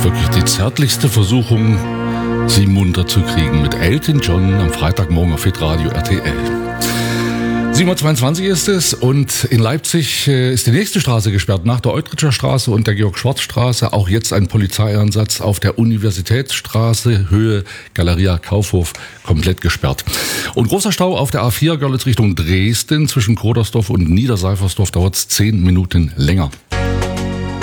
wirklich die zärtlichste Versuchung, sie munter zu kriegen. Mit Elton John am Freitagmorgen auf Hitradio RTL. 7.22 Uhr ist es und in Leipzig ist die nächste Straße gesperrt, nach der Eutricher Straße und der Georg-Schwarz-Straße. Auch jetzt ein Polizeieinsatz auf der Universitätsstraße, Höhe Galeria Kaufhof, komplett gesperrt. Und großer Stau auf der A4 Görlitz Richtung Dresden, zwischen Krodersdorf und Niederseifersdorf dauert es 10 Minuten länger.